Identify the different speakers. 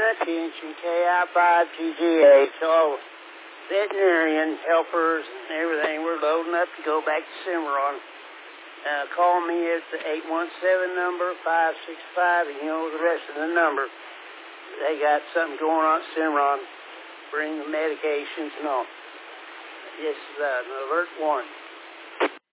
Speaker 1: attention, KI5GGA, to all veterinarian helpers and everything. We're loading up to go back to Cimarron. Call me at the 817 number, 565, and you know the rest of the number. They got something going on at Cimarron. Bring the medications and all. Yes, Alert 1.